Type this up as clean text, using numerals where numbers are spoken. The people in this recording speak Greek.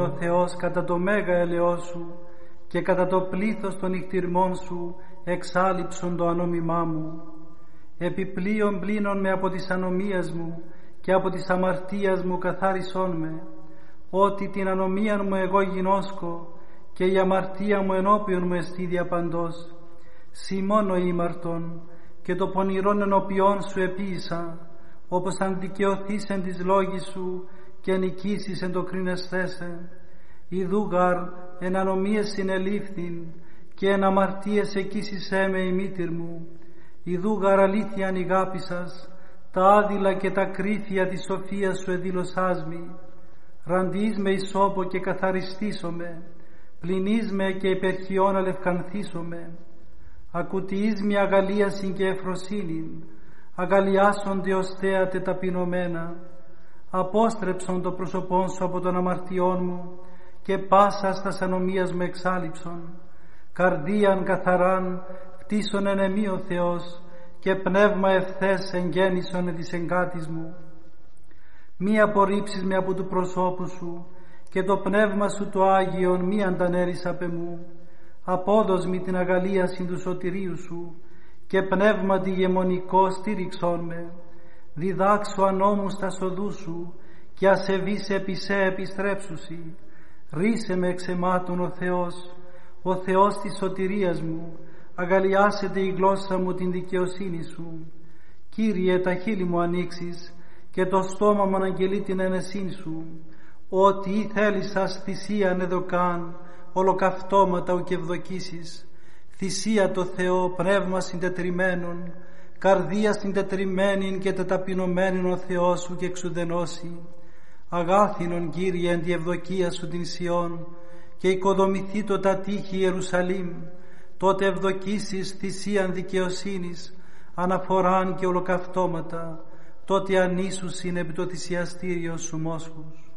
Ο Θεός κατά το μέγα ελαιό σου και κατά το πλήθος των νυχτηρμών σου εξάλειψον το ανόμημά μου. Επιπλέον πλύνον με από τις ανομίες μου και από τις αμαρτίας μου καθάρισόν με, ότι την ανομία μου εγώ γινώσκω και η αμαρτία μου ενώπιον μου εστί διαπαντός. Συ μόνο ήμαρτον και το πονηρόν ενώπιον σου επίησα, όπως αν δικαιωθείς εν της λόγης σου και νικήσεις εν το κρίνεσθέσαι. Ιδού γαρ εν ανομίες συνελήφθην και εν αμαρτίες εκείσισέ με η μήτηρ μου. Ιδού γαρ αλήθειαν ηγάπησας, τα άδειλα και τα κρίθια της σοφίας σου εδήλωσάς μη. Ραντείς με ισόπο και καθαριστήσομαι, πλυνείς με και υπερχιών αλευκανθήσομαι. Ακουτιείς με αγαλίασιν και εφροσύνην, αγαλιάσονται ως θέατε ταπεινωμένα. Απόστρεψον το πρόσωπόν σου από των αμαρτιών μου και πάσα στας ανομίας μου εξάλειψον. Καρδίαν καθαράν κτίσον εν εμεί ο Θεός και πνεύμα ευθές εγγέννησον εν της εγκάτης μου. Μη απορρίψεις με από του προσώπου σου και το πνεύμα σου το Άγιον μη αντανέρεις απ' εμού. Απόδος μη την αγαλίαση του σωτηρίου σου και πνεύμα τη γεμονικό στήριξόν με. Διδάξου ανώμους τα σοδού σου και ασεβείς επί σε επιστρέψουσι. Ρίσε με εξαιμάτων ο Θεός της σωτηρίας μου, αγαλιάσετε η γλώσσα μου την δικαιοσύνη σου. Κύριε, τα χείλη μου ανοίξεις και το στόμα μου αναγγελεί την ενεσύν σου. Ότι ή θέλησας θυσίαν εδωκάν, ολοκαυτώματα ουκ ευδοκίσεις. Θυσία το Θεό, πνεύμα συντετριμένον, καρδία συντετριμένην και τεταπεινωμένην ο Θεός σου και εξουδενώσει. Αγάθινον Κύριε εν τη ευδοκία σου την Σιών και οικοδομηθεί το τα τείχη Ιερουσαλήμ. Τότε ευδοκίσεις θυσίαν δικαιοσύνης, αναφοράν και ολοκαυτώματα. Τότε ανήσουσιν επί το θυσιαστήριο σου μόσχους.